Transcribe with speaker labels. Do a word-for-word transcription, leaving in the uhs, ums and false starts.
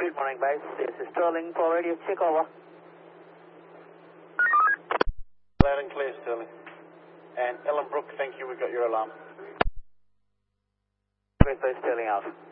Speaker 1: Good morning, base. This is Sterling for radio check over.
Speaker 2: Loud and clear, Sterling. And Ellenbrook, thank you, we got your alarm.
Speaker 1: Great, base, Sterling out.